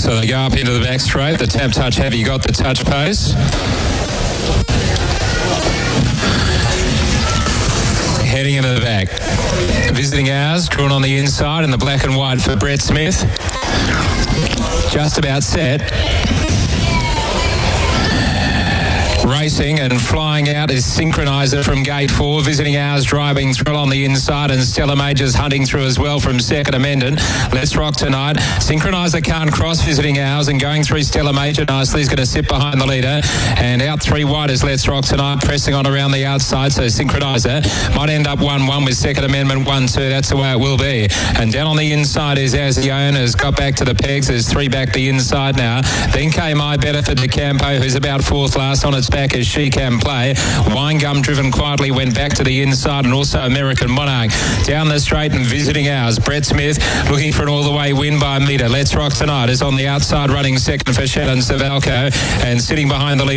So they go up into the back straight. The tap touch, have you got the touch pace? Heading into the back. Visiting Hours, drawn on the inside in the black and white for Brett Smith. Just about set. Racing and flying out is Synchronizer from gate 4. Visiting Hours driving through on the inside, and Stella Majors hunting through as well from second amendment. Let's Rock Tonight. Synchronizer can't cross Visiting Hours, and going through Stella Major nicely is going to sit behind the leader. And out 3 wide is Let's Rock Tonight, pressing on around the outside. So Synchronizer might end up 1-1 with second amendment 1-2. That's the way it will be. And down on the inside is As the Owners got back to the pegs. There's 3 back the inside now. Then came I Better for DeCampo, who's about 4th last on its back as She Can Play. Winegum driven quietly went back to the inside, and also American Monarch. Down the straight and Visiting Hours. Brett Smith looking for an all-the-way win by a metre. Let's Rock Tonight is on the outside running second for Shannon Savalco, and sitting behind the lead